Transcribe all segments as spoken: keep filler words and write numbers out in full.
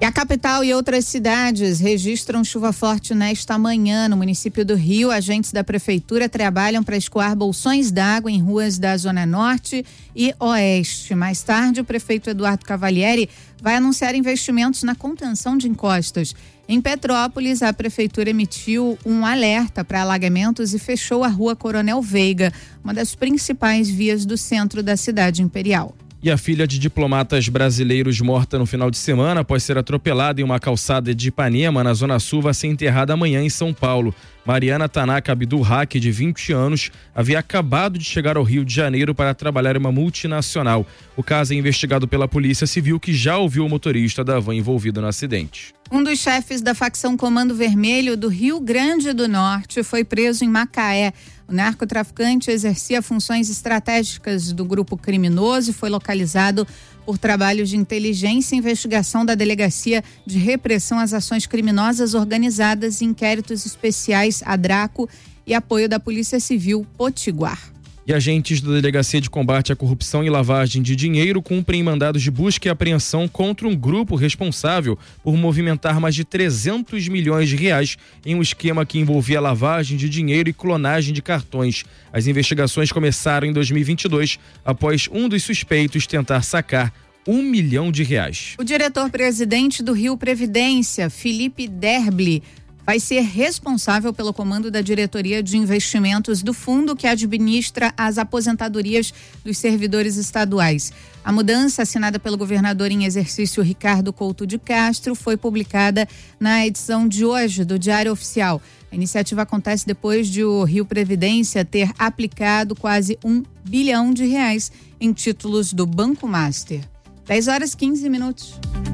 A capital e outras cidades registram chuva forte nesta manhã. No município do Rio, agentes da prefeitura trabalham para escoar bolsões d'água em ruas da Zona Norte e Oeste. Mais tarde, o prefeito Eduardo Cavalieri vai anunciar investimentos na contenção de encostas. Em Petrópolis, a prefeitura emitiu um alerta para alagamentos e fechou a rua Coronel Veiga, uma das principais vias do centro da cidade imperial. E a filha de diplomatas brasileiros morta no final de semana após ser atropelada em uma calçada de Ipanema, na Zona Sul, vai ser enterrada amanhã em São Paulo. Mariana Tanaka Abdul-Haq, de vinte anos, havia acabado de chegar ao Rio de Janeiro para trabalhar em uma multinacional. O caso é investigado pela Polícia Civil, que já ouviu o motorista da van envolvido no acidente. Um dos chefes da facção Comando Vermelho do Rio Grande do Norte foi preso em Macaé. O narcotraficante exercia funções estratégicas do grupo criminoso e foi localizado por trabalhos de inteligência e investigação da Delegacia de Repressão às Ações Criminosas Organizadas e Inquéritos Especiais, a DRACO, e apoio da Polícia Civil Potiguar. E agentes da Delegacia de Combate à Corrupção e Lavagem de Dinheiro cumprem mandados de busca e apreensão contra um grupo responsável por movimentar mais de trezentos milhões de reais em um esquema que envolvia lavagem de dinheiro e clonagem de cartões. As investigações começaram em dois mil e vinte e dois, após um dos suspeitos tentar sacar um milhão de reais. O diretor-presidente do Rio Previdência, Felipe Derbli, vai ser responsável pelo comando da diretoria de investimentos do fundo que administra as aposentadorias dos servidores estaduais. A mudança, assinada pelo governador em exercício Ricardo Couto de Castro, foi publicada na edição de hoje do Diário Oficial. A iniciativa acontece depois de o Rio Previdência ter aplicado quase um bilhão de reais em títulos do Banco Master. dez horas e quinze minutos.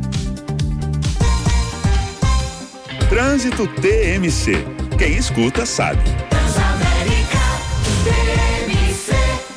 Trânsito T M C. Quem escuta sabe. Transamérica T M C.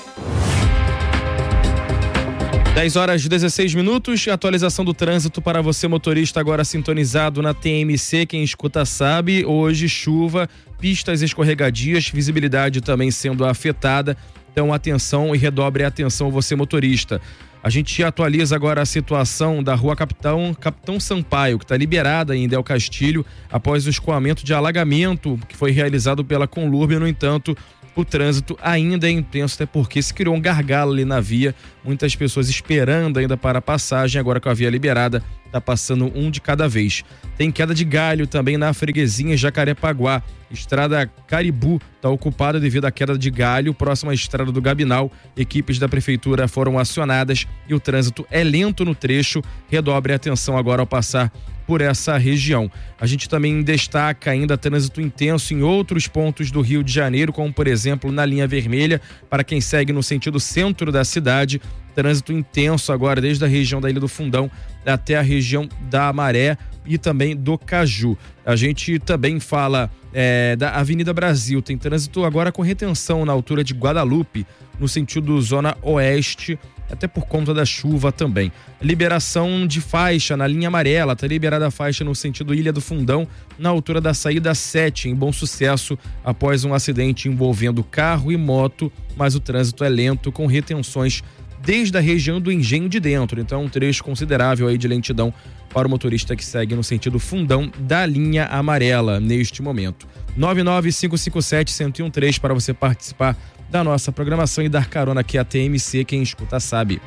dez horas e dezesseis minutos. Atualização do trânsito para você, motorista, agora sintonizado na T M C. Quem escuta sabe. Hoje, chuva, pistas escorregadias, visibilidade também sendo afetada. Então, atenção e redobre a atenção, você, motorista. A gente atualiza agora a situação da rua Capitão, Capitão Sampaio, que está liberada em Del Castilho após o escoamento de alagamento que foi realizado pela Conlurb. No entanto, o trânsito ainda é intenso, até porque se criou um gargalo ali na via, muitas pessoas esperando ainda para a passagem. Agora com a via liberada, está passando um de cada vez. Tem queda de galho também na freguesinha Jacarepaguá. Estrada Caribu está ocupada devido à queda de galho. Próxima à estrada do Gabinal, equipes da prefeitura foram acionadas e o trânsito é lento no trecho. Redobre a atenção agora ao passar por essa região. A gente também destaca ainda trânsito intenso em outros pontos do Rio de Janeiro, como por exemplo na linha vermelha, para quem segue no sentido centro da cidade. Trânsito intenso agora desde a região da Ilha do Fundão até a região da Maré e também do Caju. A gente também fala é, da Avenida Brasil. Tem trânsito agora com retenção na altura de Guadalupe, no sentido zona oeste, até por conta da chuva também. Liberação de faixa na linha amarela, está liberada a faixa no sentido Ilha do Fundão, na altura da saída sete, em Bom Sucesso, após um acidente envolvendo carro e moto, mas o trânsito é lento, com retenções desde a região do Engenho de Dentro. Então, um trecho considerável aí de lentidão para o motorista que segue no sentido Fundão da linha amarela neste momento. nove nove cinco cinco sete, um zero um três para você participar da nossa programação e dar carona aqui a T M C. Quem escuta sabe.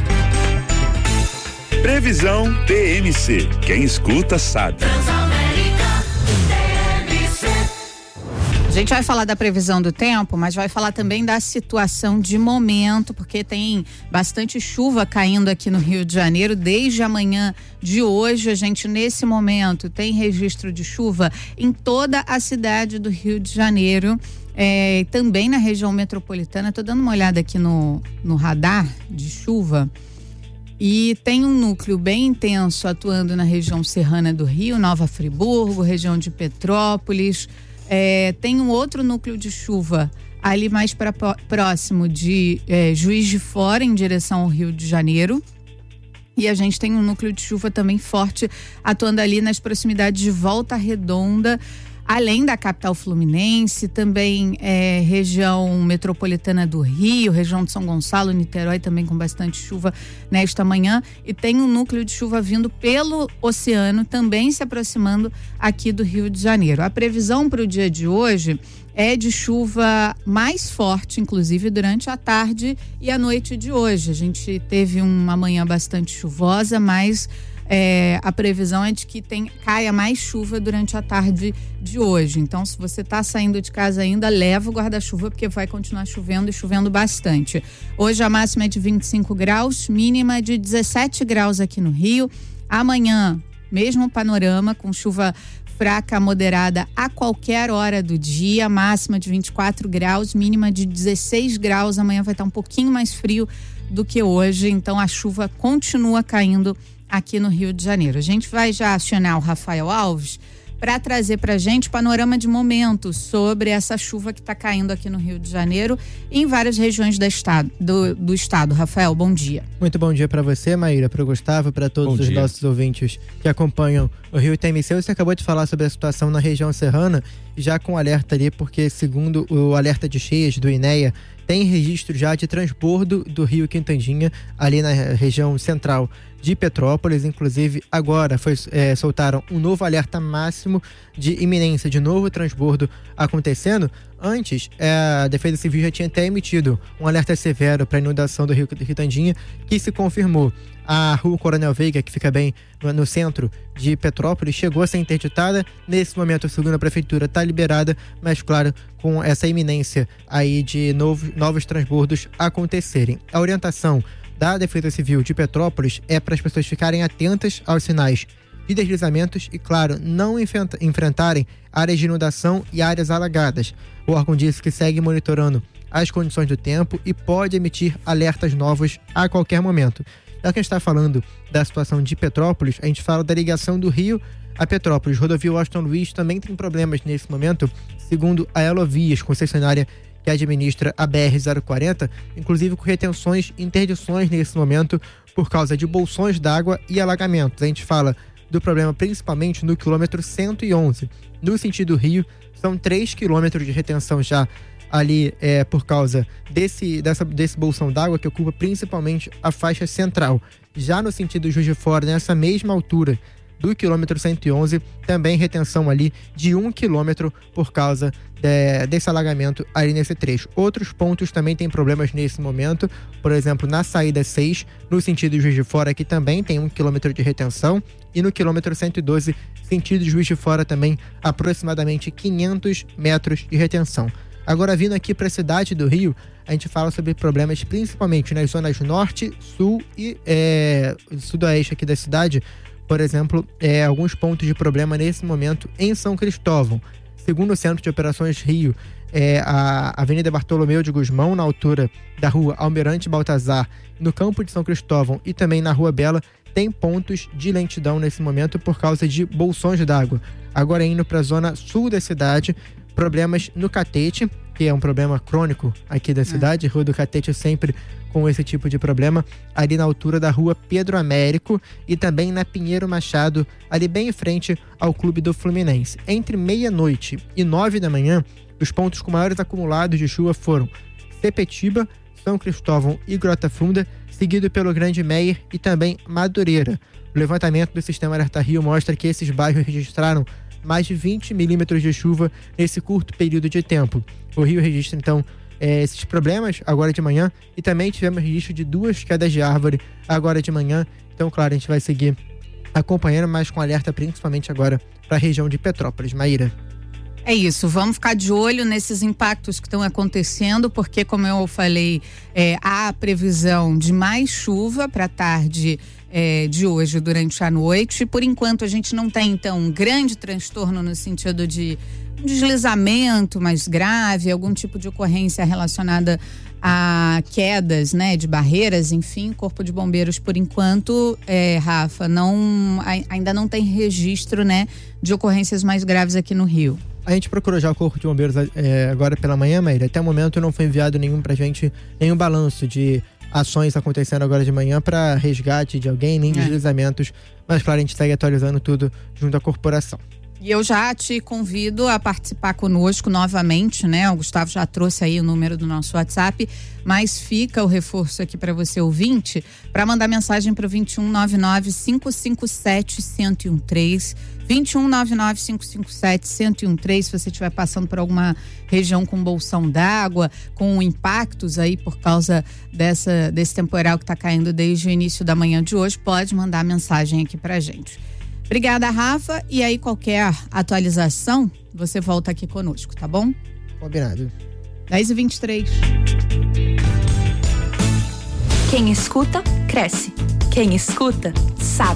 Previsão T M C. Quem escuta sabe. A gente vai falar da previsão do tempo, mas vai falar também da situação de momento, porque tem bastante chuva caindo aqui no Rio de Janeiro desde a manhã de hoje. A gente, nesse momento, tem registro de chuva em toda a cidade do Rio de Janeiro, é, também na região metropolitana. Estou dando uma olhada aqui no, no radar de chuva. E tem um núcleo bem intenso atuando na região serrana do Rio, Nova Friburgo, região de Petrópolis. É, tem um outro núcleo de chuva ali mais para próximo de é, Juiz de Fora, em direção ao Rio de Janeiro. E a gente tem um núcleo de chuva também forte atuando ali nas proximidades de Volta Redonda. além da capital fluminense, também é, região metropolitana do Rio, região de São Gonçalo, Niterói também com bastante chuva nesta manhã, e tem um núcleo de chuva vindo pelo oceano, também se aproximando aqui do Rio de Janeiro. A previsão para o dia de hoje é de chuva mais forte, inclusive durante a tarde e a noite de hoje. A gente teve uma manhã bastante chuvosa, mas é, a previsão é de que tem, caia mais chuva durante a tarde de hoje. Então, se você está saindo de casa ainda, leva o guarda-chuva, porque vai continuar chovendo e chovendo bastante. Hoje a máxima é de vinte e cinco graus, mínima de dezessete graus aqui no Rio. Amanhã, mesmo panorama, com chuva fraca, moderada a qualquer hora do dia, máxima de vinte e quatro graus, mínima de dezesseis graus. Amanhã vai estar um pouquinho mais frio do que hoje, então a chuva continua caindo aqui no Rio de Janeiro. A gente vai já acionar o Rafael Alves para trazer para a gente panorama de momento sobre essa chuva que está caindo aqui no Rio de Janeiro e em várias regiões do estado. Do, do estado. Rafael, bom dia. Muito bom dia para você, Maíra, para o Gustavo, para todos bom os dia. nossos ouvintes que acompanham o Rio T M C. Você acabou de falar sobre a situação na região serrana, já com alerta ali, porque segundo o alerta de cheias do INEA, tem registro já de transbordo do Rio Quintandinha, ali na região central de Petrópolis. Inclusive, agora foi, é, soltaram um novo alerta máximo de iminência de novo transbordo acontecendo. Antes, é, a Defesa Civil já tinha até emitido um alerta severo para inundação do Rio Quintandinha, que se confirmou. A rua Coronel Veiga, que fica bem no, no centro de Petrópolis, chegou a ser interditada. Nesse momento, segundo a prefeitura, está liberada, mas claro, com essa iminência aí de novo, novos transbordos acontecerem. A orientação da Defesa Civil de Petrópolis é para as pessoas ficarem atentas aos sinais de deslizamentos e, claro, não enfrenta, enfrentarem áreas de inundação e áreas alagadas. O órgão disse que segue monitorando as condições do tempo e pode emitir alertas novos a qualquer momento. Já que a gente está falando da situação de Petrópolis, a gente fala da ligação do Rio a Petrópolis. Rodovia Washington Luiz também tem problemas nesse momento, segundo a Elovias, concessionária que administra a B R zero quarenta, inclusive com retenções e interdições nesse momento por causa de bolsões d'água e alagamentos. A gente fala do problema principalmente no quilômetro cento e onze. No sentido Rio, são três quilômetros de retenção já ali é, por causa desse, dessa, desse bolsão d'água que ocupa principalmente a faixa central. Já no sentido Juiz de Fora, nessa mesma altura do quilômetro cento e onze, também retenção ali de um quilômetro por causa de, desse alagamento ali nesse trecho. Outros pontos também têm problemas nesse momento, por exemplo, na saída seis, no sentido Juiz de Fora, que também tem um quilômetro de retenção, e no quilômetro cento e doze, sentido Juiz de Fora, também aproximadamente quinhentos metros de retenção. Agora, vindo aqui para a cidade do Rio, a gente fala sobre problemas principalmente nas zonas norte, sul e é, sudoeste aqui da cidade. Por exemplo, é, alguns pontos de problema nesse momento em São Cristóvão. Segundo o Centro de Operações Rio, é, a Avenida Bartolomeu de Gusmão, na altura da rua Almirante Baltazar, no campo de São Cristóvão e também na Rua Bela, tem pontos de lentidão nesse momento por causa de bolsões d'água. Agora, indo para a zona sul da cidade, problemas no Catete, que é um problema crônico aqui da cidade. É. Rua do Catete sempre com esse tipo de problema, ali na altura da rua Pedro Américo e também na Pinheiro Machado, ali bem em frente ao Clube do Fluminense. Entre meia-noite e nove da manhã, os pontos com maiores acumulados de chuva foram Sepetiba, São Cristóvão e Grota Funda, seguido pelo Grande Meier e também Madureira. O levantamento do Sistema Alerta Rio mostra que esses bairros registraram mais de vinte milímetros de chuva nesse curto período de tempo. O Rio registra, então, é, esses problemas agora de manhã e também tivemos registro de duas quedas de árvore agora de manhã. Então, claro, a gente vai seguir acompanhando, mas com alerta principalmente agora para a região de Petrópolis. Maíra. É isso, vamos ficar de olho nesses impactos que estão acontecendo, porque, como eu falei, é, há previsão de mais chuva para a tarde é, de hoje durante a noite. Por enquanto, a gente não tem, então, um grande transtorno no sentido de um deslizamento mais grave, algum tipo de ocorrência relacionada a quedas, né, de barreiras, enfim. O Corpo de Bombeiros, por enquanto, é, Rafa, não, ainda não tem registro, né, de ocorrências mais graves aqui no Rio. A gente procurou já o Corpo de Bombeiros é, agora pela manhã, Maíra. Até o momento não foi enviado nenhum pra gente, nenhum balanço de ações acontecendo agora de manhã para resgate de alguém, nem é. deslizamentos. Mas claro, a gente segue atualizando tudo junto à corporação. E eu já te convido a participar conosco novamente, né? O Gustavo já trouxe aí o número do nosso WhatsApp, mas fica o reforço aqui para você ouvinte, para mandar mensagem para o vinte e um, nove nove, cinco cinco sete, um zero um três, vinte e um, nove nove, cinco cinco sete, um zero um três, se você estiver passando por alguma região com bolsão d'água, com impactos aí por causa dessa, desse temporal que está caindo desde o início da manhã de hoje, pode mandar mensagem aqui pra gente. Obrigada, Rafa. E aí, qualquer atualização, você volta aqui conosco, tá bom? Combinado. dez e vinte e três. Quem escuta, cresce. Quem escuta, sabe.